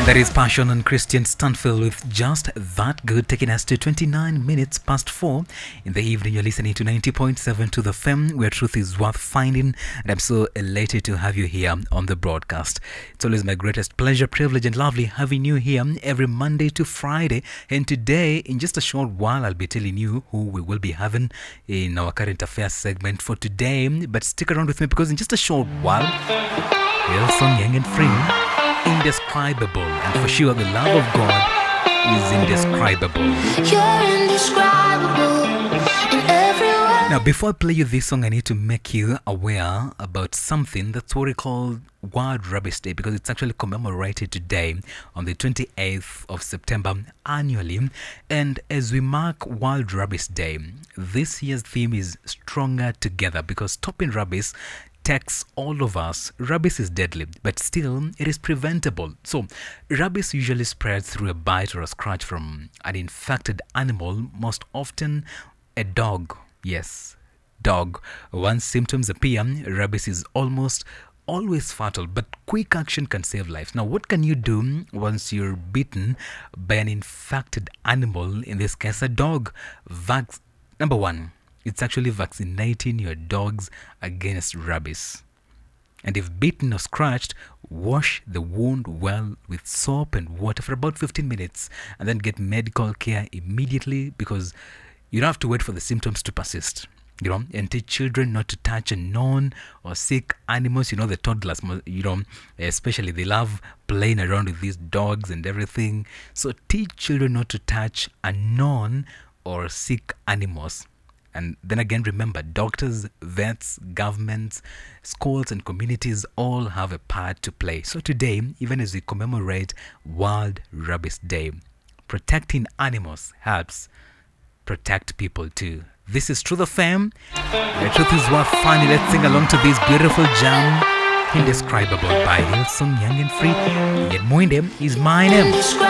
That is Passion and Christian Stanfield with Just That Good, taking us to 29 minutes past 4 in the evening. You're listening to 90.7 to the FM, where truth is worth finding, and I'm so elated to have you here on the broadcast. It's always my greatest pleasure, privilege, and lovely having you here every Monday to Friday. And today, in just a short while, I'll be telling you who we will be having in our current affairs segment for today. But stick around with me, because in just a short while, Hillsong Young and Free, Indescribable, and for sure the love of God is indescribable. You're indescribable in every way. Now, before I play you this song, I need to make you aware about something. That's what we call World Rubbish Day, because it's actually commemorated today on the 28th of September annually. And as we mark World Rubbish Day, this year's theme is Stronger Together, because stopping rubbish takes all of us. Rabies is deadly, but still it is preventable. So rabies usually spreads through a bite or a scratch from an infected animal, most often a dog. Yes, dog. Once symptoms appear, rabies is almost always fatal, but quick action can save lives. Now, what can you do once you're bitten by an infected animal, in this case a dog? Number one, it's actually vaccinating your dogs against rabies. And if bitten or scratched, wash the wound well with soap and water for about 15 minutes and then get medical care immediately, because you don't have to wait for the symptoms to persist. And teach children not to touch unknown or sick animals. The toddlers, especially, they love playing around with these dogs and everything. So teach children not to touch unknown or sick animals. And then again, remember, doctors, vets, governments, schools and communities all have a part to play. So today, even as we commemorate World Rabies Day, protecting animals helps protect people too. This is Truth FM. The truth is worth finding. Let's sing along to this beautiful jam, Indescribable by Hillsong Young and Free. Yet Moinde is my name.